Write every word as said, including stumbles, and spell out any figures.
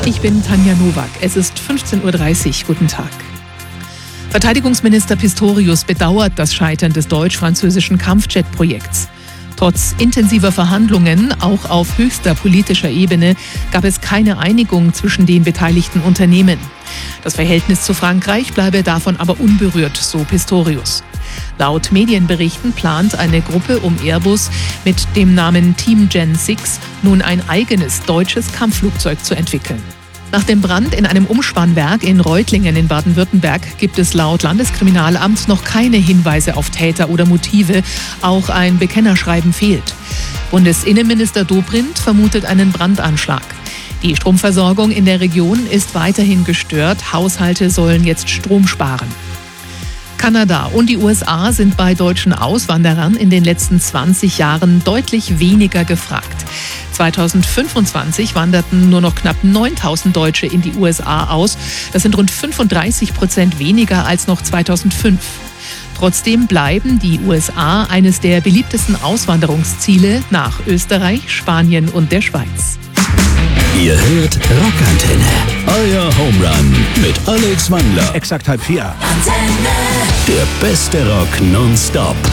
Ich bin Tanja Nowak. Es ist fünfzehn Uhr dreißig. Guten Tag. Verteidigungsminister Pistorius bedauert das Scheitern des deutsch-französischen Kampfjet-Projekts. Trotz intensiver Verhandlungen, auch auf höchster politischer Ebene, gab es keine Einigung zwischen den beteiligten Unternehmen. Das Verhältnis zu Frankreich bleibe davon aber unberührt, so Pistorius. Laut Medienberichten plant eine Gruppe um Airbus mit dem Namen Team Gen sechs nun ein eigenes deutsches Kampfflugzeug zu entwickeln. Nach dem Brand in einem Umspannwerk in Reutlingen in Baden-Württemberg gibt es laut Landeskriminalamt noch keine Hinweise auf Täter oder Motive. Auch ein Bekennerschreiben fehlt. Bundesinnenminister Dobrindt vermutet einen Brandanschlag. Die Stromversorgung in der Region ist weiterhin gestört. Haushalte sollen jetzt Strom sparen. Kanada und die U S A sind bei deutschen Auswanderern in den letzten zwanzig Jahren deutlich weniger gefragt. zweitausendfünfundzwanzig wanderten nur noch knapp neuntausend Deutsche in die U S A aus. Das sind rund fünfunddreißig Prozent weniger als noch zweitausendfünf. Trotzdem bleiben die U S A eines der beliebtesten Auswanderungsziele nach Österreich, Spanien und der Schweiz. Ihr hört Rockantenne, euer Home Run mit Alex Wandler. Exakt halb vier. Der beste Rock nonstop.